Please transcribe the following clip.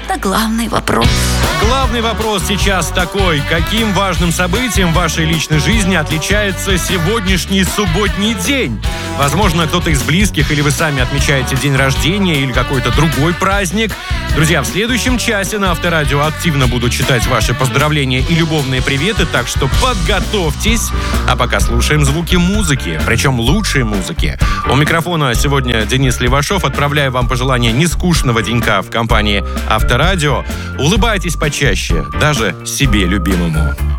это главный вопрос. Главный вопрос сейчас такой: каким важным событием в вашей личной жизни отличается сегодняшний субботний день? Возможно, кто-то из близких или вы сами отмечаете день рождения или какой-то другой праздник. Друзья, в следующем часе на Авторадио активно буду читать ваши поздравления и любовные приветы, так что подготовьтесь. А пока слушаем звуки музыки, причем лучшей музыки. У микрофона сегодня Денис Левашов. Отправляю вам пожелания нескучного денька в компании Авторадио. Улыбайтесь почаще, даже себе любимому.